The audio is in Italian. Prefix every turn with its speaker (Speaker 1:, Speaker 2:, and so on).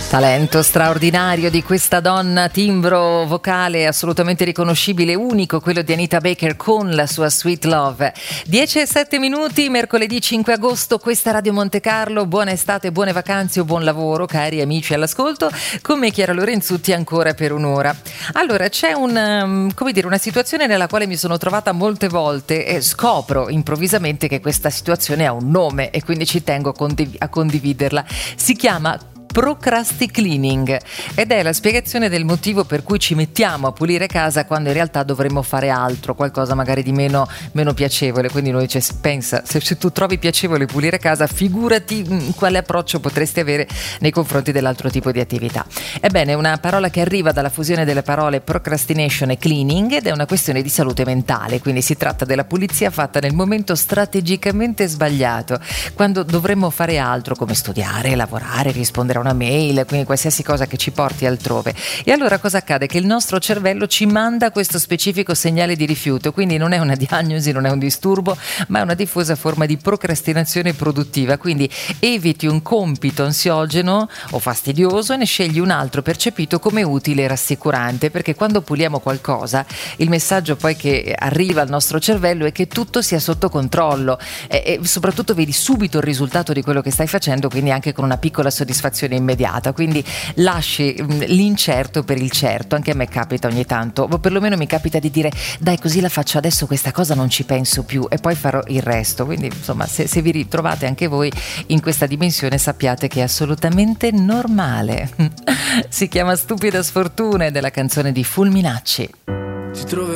Speaker 1: Talento straordinario di questa donna, timbro vocale assolutamente riconoscibile, unico, quello di Anita Baker con la sua Sweet Love. 10:07, mercoledì 5 agosto, questa è Radio Monte Carlo. Buona estate, buone vacanze o buon lavoro, cari amici all'ascolto, con me Chiara Lorenzutti ancora per un'ora. Allora, c'è una situazione nella quale mi sono trovata molte volte e scopro improvvisamente che questa situazione ha un nome e quindi ci tengo a condividerla. Si chiama procrasticleaning ed è la spiegazione del motivo per cui ci mettiamo a pulire casa quando in realtà dovremmo fare altro, qualcosa magari di meno piacevole. Quindi uno dice: pensa, se tu trovi piacevole pulire casa, figurati quale approccio potresti avere nei confronti dell'altro tipo di attività. Ebbene, è una parola che arriva dalla fusione delle parole procrastination e cleaning ed è una questione di salute mentale, quindi si tratta della pulizia fatta nel momento strategicamente sbagliato, quando dovremmo fare altro come studiare, lavorare, rispondere a una mail, quindi qualsiasi cosa che ci porti altrove. E allora cosa accade? Che il nostro cervello ci manda questo specifico segnale di rifiuto, quindi non è una diagnosi, non è un disturbo, ma è una diffusa forma di procrastinazione produttiva. Quindi eviti un compito ansiogeno o fastidioso e ne scegli un altro percepito come utile e rassicurante, perché quando puliamo qualcosa il messaggio poi che arriva al nostro cervello è che tutto sia sotto controllo e soprattutto vedi subito il risultato di quello che stai facendo, quindi anche con una piccola soddisfazione immediata. Quindi lasci l'incerto per il certo. Anche a me capita ogni tanto, o perlomeno mi capita di dire: dai, così la faccio adesso questa cosa, non ci penso più e poi farò il resto. Quindi insomma, se vi ritrovate anche voi in questa dimensione, sappiate che è assolutamente normale. Si chiama Stupida Sfortuna ed è la canzone di Fulminacci.
Speaker 2: Ti trovi